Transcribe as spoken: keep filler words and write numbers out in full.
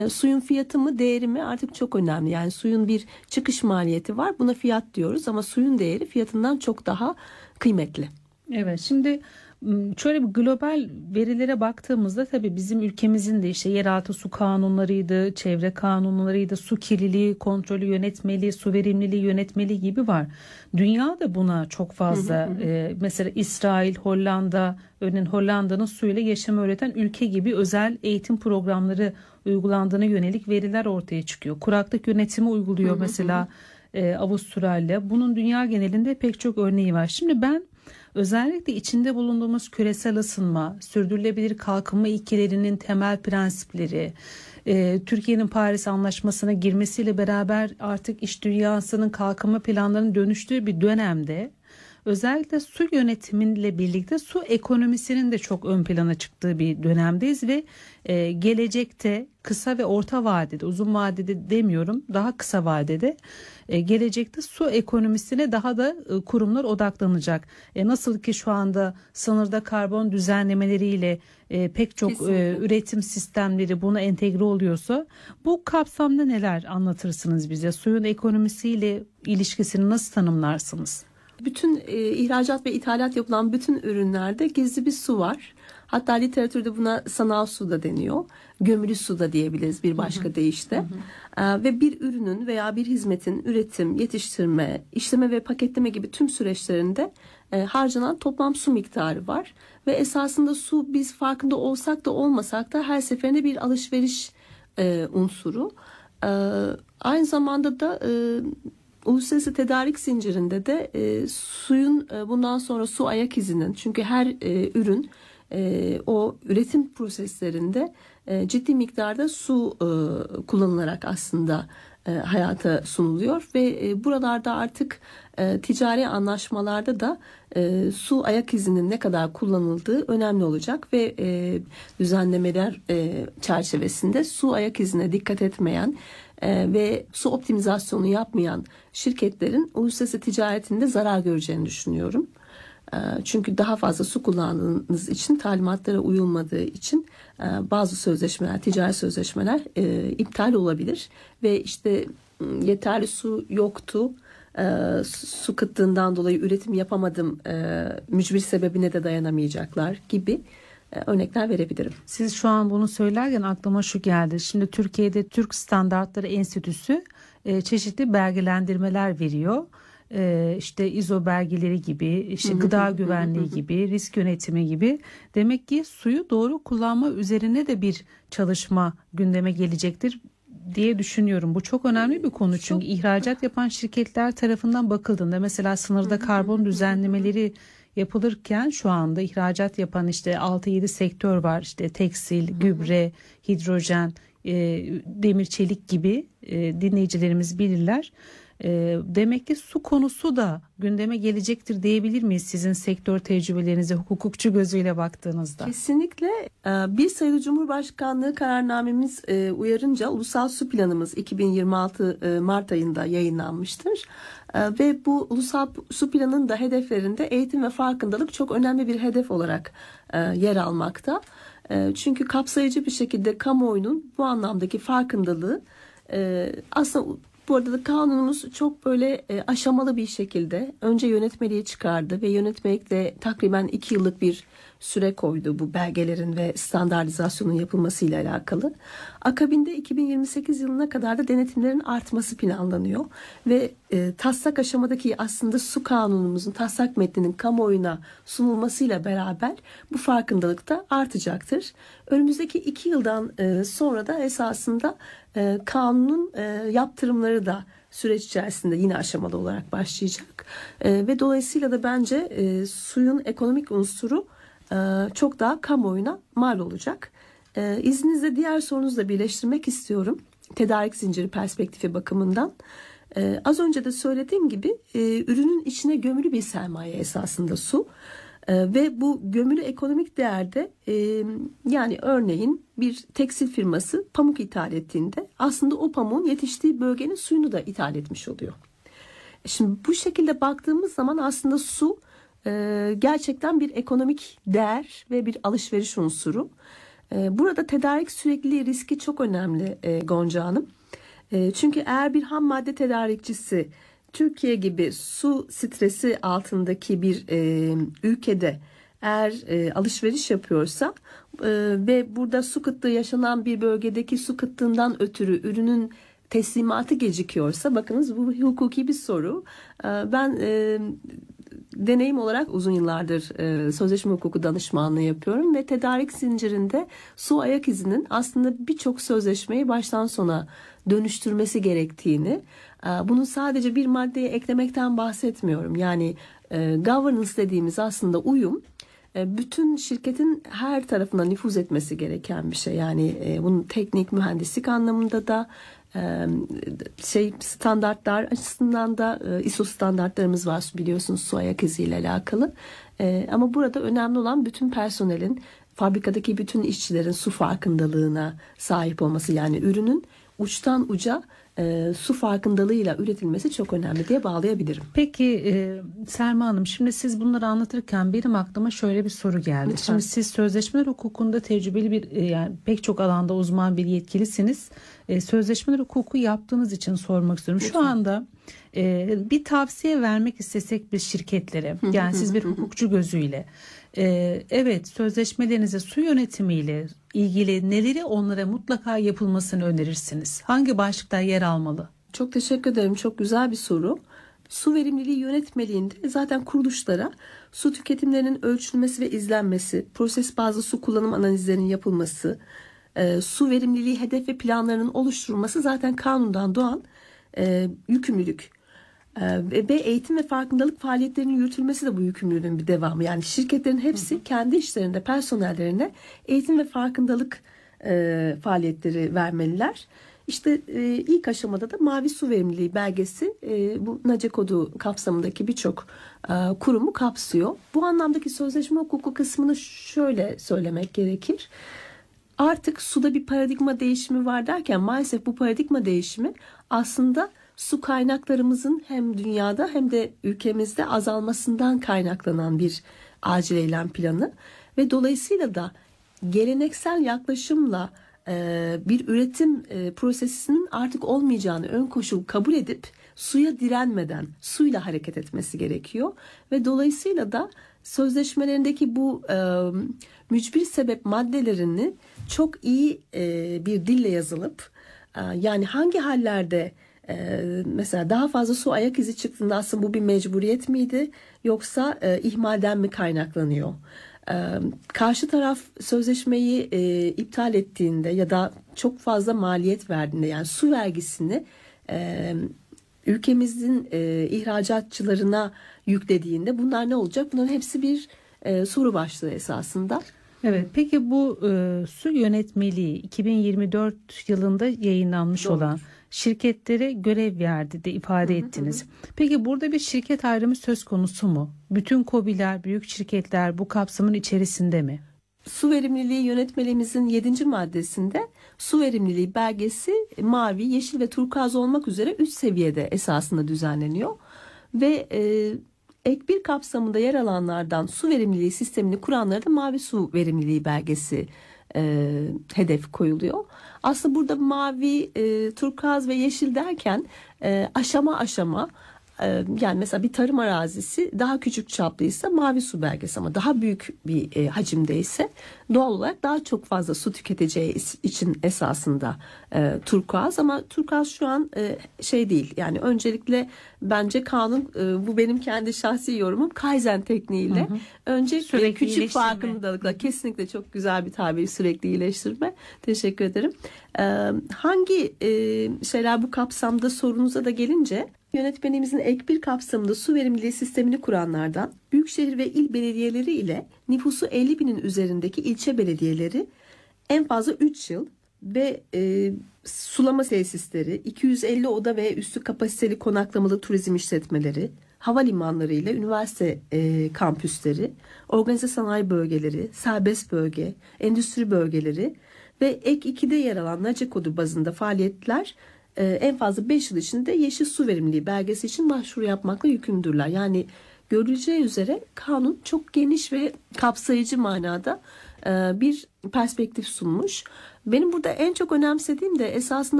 Suyun fiyatı mı, değeri mi artık çok önemli. Yani suyun bir çıkış maliyeti var. Buna fiyat diyoruz ama suyun değeri fiyatından çok daha kıymetli. Evet, şimdi şöyle bir global verilere baktığımızda tabii bizim ülkemizin de işte yeraltı su kanunlarıydı, çevre kanunlarıydı, su kirliliği kontrolü yönetmeliği, su verimliliği yönetmeliği gibi var. Dünya da buna çok fazla Hı hı hı. e, mesela İsrail, Hollanda, örneğin Hollanda'nın suyla yaşamı öğreten ülke gibi özel eğitim programları uygulandığına yönelik veriler ortaya çıkıyor. Kuraklık yönetimi uyguluyor Hı hı mesela e, Avustralya. Bunun dünya genelinde pek çok örneği var. Şimdi ben özellikle içinde bulunduğumuz küresel ısınma, sürdürülebilir kalkınma ilkelerinin temel prensipleri, e, Türkiye'nin Paris Anlaşması'na girmesiyle beraber artık iş dünyasının kalkınma planlarının dönüştüğü bir dönemde özellikle su yönetimiyle birlikte su ekonomisinin de çok ön plana çıktığı bir dönemdeyiz ve e, gelecekte kısa ve orta vadede, uzun vadede demiyorum, daha kısa vadede e, gelecekte su ekonomisine daha da e, kurumlar odaklanacak. E, nasıl ki şu anda sınırda karbon düzenlemeleriyle e, pek çok e, üretim sistemleri buna entegre oluyorsa, bu kapsamda neler anlatırsınız bize? Suyun ekonomisiyle ilişkisini nasıl tanımlarsınız? Bütün e, ihracat ve ithalat yapılan bütün ürünlerde gizli bir su var. Hatta literatürde buna sanal su da deniyor. Gömülü su da diyebiliriz bir başka hı hı. deyişle. Hı hı. E, ve bir ürünün veya bir hizmetin üretim, yetiştirme, işleme ve paketleme gibi tüm süreçlerinde e, harcanan toplam su miktarı var. Ve esasında su biz farkında olsak da olmasak da her seferinde bir alışveriş e, unsuru. E, aynı zamanda da e, uluslararası tedarik zincirinde de e, suyun e, bundan sonra su ayak izinin, çünkü her e, ürün e, o üretim proseslerinde e, ciddi miktarda su e, kullanılarak aslında e, hayata sunuluyor ve e, buralarda artık e, ticari anlaşmalarda da e, su ayak izinin ne kadar kullanıldığı önemli olacak ve e, düzenlemeler e, çerçevesinde su ayak izine dikkat etmeyen e, ve su optimizasyonu yapmayan şirketlerin uluslararası ticaretinde zarar göreceğini düşünüyorum. E, çünkü daha fazla su kullandığınız için, talimatlara uyulmadığı için e, bazı sözleşmeler, ticari sözleşmeler e, iptal olabilir ve işte yeterli su yoktu, e, su kıtlığından dolayı üretim yapamadım e, mücbir sebebine de dayanamayacaklar gibi örnekler verebilirim. Siz şu an bunu söylerken aklıma şu geldi. Şimdi Türkiye'de Türk Standartları Enstitüsü e, çeşitli belgelendirmeler veriyor. E, işte İZO belgeleri gibi, işte gıda güvenliği gibi, risk yönetimi gibi. Demek ki suyu doğru kullanma üzerine de bir çalışma gündeme gelecektir diye düşünüyorum. Bu çok önemli bir konu çünkü ihracat yapan şirketler tarafından bakıldığında mesela sınırda karbon düzenlemeleri yapılırken şu anda ihracat yapan işte altı yedi sektör var. İşte tekstil, gübre, hidrojen, e, demir çelik gibi e, dinleyicilerimiz bilirler. E, demek ki su konusu da gündeme gelecektir diyebilir miyiz sizin sektör tecrübelerinize hukukçu gözüyle baktığınızda? Kesinlikle. Bir sayılı Cumhurbaşkanlığı kararnamemiz uyarınca Ulusal Su Planımız iki bin yirmi altı Mart ayında yayınlanmıştır. Ve bu Ulusal Su Planı'nın da hedeflerinde eğitim ve farkındalık çok önemli bir hedef olarak yer almakta. Çünkü kapsayıcı bir şekilde kamuoyunun bu anlamdaki farkındalığı aslında, bu arada da kanunumuz çok böyle e, aşamalı bir şekilde önce yönetmeliği çıkardı ve yönetmelikle takriben iki yıllık bir süre koydu bu belgelerin ve standartizasyonun yapılmasıyla alakalı. Akabinde iki bin yirmi sekiz yılına kadar da denetimlerin artması planlanıyor ve e, taslak aşamadaki aslında su kanunumuzun taslak metninin kamuoyuna sunulmasıyla beraber bu farkındalık da artacaktır. Önümüzdeki iki yıldan e, sonra da esasında e, kanunun e, yaptırımları da süreç içerisinde yine aşamalı olarak başlayacak e, ve dolayısıyla da bence e, suyun ekonomik unsuru e, çok daha kamuoyuna mal olacak. E, izninizle diğer sorunuzla birleştirmek istiyorum tedarik zinciri perspektifi bakımından. E, az önce de söylediğim gibi e, ürünün içine gömülü bir sermaye esasında su. Ee, ve bu gömülü ekonomik değerde e, yani örneğin bir tekstil firması pamuk ithal ettiğinde aslında o pamuğun yetiştiği bölgenin suyunu da ithal etmiş oluyor. Şimdi bu şekilde baktığımız zaman aslında su e, gerçekten bir ekonomik değer ve bir alışveriş unsuru. E, burada tedarik sürekliliği riski çok önemli e, Gonca Hanım. E, çünkü eğer bir ham madde tedarikçisi Türkiye gibi su stresi altındaki bir e, ülkede eğer e, alışveriş yapıyorsa e, ve burada su kıtlığı yaşanan bir bölgedeki su kıtlığından ötürü ürünün teslimatı gecikiyorsa, bakınız bu hukuki bir soru. E, ben e, deneyim olarak uzun yıllardır e, sözleşme hukuku danışmanlığı yapıyorum ve tedarik zincirinde su ayak izinin aslında birçok sözleşmeyi baştan sona dönüştürmesi gerektiğini, e, bunu sadece bir maddeye eklemekten bahsetmiyorum. Yani e, governance dediğimiz aslında uyum, e, bütün şirketin her tarafına nüfuz etmesi gereken bir şey. Yani e, bunun teknik, mühendislik anlamında da e, şey standartlar açısından da e, I S O standartlarımız var biliyorsunuz su ayak izi ile alakalı. E, ama burada önemli olan bütün personelin, fabrikadaki bütün işçilerin su farkındalığına sahip olması, yani ürünün uçtan uca e, su farkındalığıyla üretilmesi çok önemli diye bağlayabilirim. Peki e, Selma Hanım, şimdi siz bunları anlatırken benim aklıma şöyle bir soru geldi. Lütfen. Şimdi siz sözleşmeler hukukunda tecrübeli bir e, yani pek çok alanda uzman bir yetkilisiniz. E, sözleşmeler hukuku yaptığınız için sormak istiyorum. Lütfen. Şu anda e, bir tavsiye vermek istesek biz şirketlere, yani siz bir hukukçu gözüyle, e, evet sözleşmelerinize su yönetimiyle ilgili neleri onlara mutlaka yapılmasını önerirsiniz? Hangi başlıklar yer almalı? Çok teşekkür ederim. Çok güzel bir soru. Su verimliliği yönetmeliğinde zaten kuruluşlara su tüketimlerinin ölçülmesi ve izlenmesi, proses bazlı su kullanım analizlerinin yapılması, e, su verimliliği hedef ve planlarının oluşturulması zaten kanundan doğan e, yükümlülük. E, ve eğitim ve farkındalık faaliyetlerinin yürütülmesi de bu yükümlülüğün bir devamı. Yani şirketlerin hepsi hı hı. kendi işlerinde personellerine eğitim ve farkındalık e, faaliyetleri vermeliler. İşte e, ilk aşamada da mavi su verimliliği belgesi e, bu N A C E kodu kapsamındaki birçok e, kurumu kapsıyor. Bu anlamdaki sözleşme hukuku kısmını şöyle söylemek gerekir. Artık suda bir paradigma değişimi var derken maalesef bu paradigma değişimi aslında su kaynaklarımızın hem dünyada hem de ülkemizde azalmasından kaynaklanan bir acil eylem planı ve dolayısıyla da geleneksel yaklaşımla bir üretim prosesinin artık olmayacağını ön koşul kabul edip suya direnmeden suyla hareket etmesi gerekiyor ve dolayısıyla da sözleşmelerindeki bu e, mücbir sebep maddelerini çok iyi e, bir dille yazılıp e, yani hangi hallerde e, mesela daha fazla su ayak izi çıktığında aslında bu bir mecburiyet miydi yoksa e, ihmalden mi kaynaklanıyor? Karşı taraf sözleşmeyi e, iptal ettiğinde ya da çok fazla maliyet verdiğinde, yani su vergisini e, ülkemizin e, ihracatçılarına yüklediğinde bunlar ne olacak? Bunların hepsi bir e, soru başlığı esasında. Evet, peki bu e, su yönetmeliği iki bin yirmi dört yılında yayınlanmış Doğru. olan şirketlere görev verdi de ifade hı hı, ettiniz. Hı. Peki burada bir şirket ayrımı söz konusu mu? Bütün KOBİ'ler, büyük şirketler bu kapsamın içerisinde mi? Su verimliliği yönetmeliğimizin yedinci maddesinde su verimliliği belgesi mavi, yeşil ve turkuaz olmak üzere üç seviyede esasında düzenleniyor. Ve e, ek bir kapsamında yer alanlardan su verimliliği sistemini kuranlara da mavi su verimliliği belgesi e, hedef koyuluyor. Aslında burada mavi, e, turkuaz ve yeşil derken e, aşama aşama, e, yani mesela bir tarım arazisi daha küçük çaplıysa mavi su belgesi, ama daha büyük bir e, hacimdeyse doğal olarak daha çok fazla su tüketeceği için esasında e, turkuaz. Ama turkuaz şu an e, şey değil, yani öncelikle bence kanun, e, bu benim kendi şahsi yorumum, Kaizen tekniğiyle hı hı. önce sürekli küçük farkındalıkla, kesinlikle çok güzel bir tabir, sürekli iyileştirme. Teşekkür ederim. E, hangi e, şeyler bu kapsamda sorunuza da gelince, yönetmenimizin ek bir kapsamında su verimliliği sistemini kuranlardan büyükşehir ve il belediyeleri ile nüfusu elli binin üzerindeki ilçe belediyeleri en fazla üç yıl ve e, sulama tesisleri, iki yüz elli oda ve üstü kapasiteli konaklamalı turizm işletmeleri, havalimanları ile üniversite e, kampüsleri, organize sanayi bölgeleri, serbest bölge, endüstri bölgeleri ve ek ikide yer alan N A C E kodu bazında faaliyetler e, en fazla beş yıl içinde yeşil su verimliliği belgesi için başvuru yapmakla yükümlüdürler. Yani görüleceği üzere kanun çok geniş ve kapsayıcı manada bir perspektif sunmuş. Benim burada en çok önemsediğim de esasında